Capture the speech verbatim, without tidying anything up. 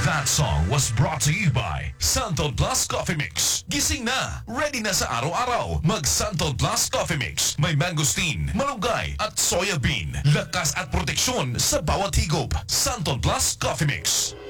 That song was brought to you by Santo Plus Coffee Mix. Gising na, ready na sa araw-araw. Mag Santo Plus Coffee Mix. May mangosteen, malunggay at soya bean. Lakas at proteksyon sa bawat higop. Santo Plus Coffee Mix.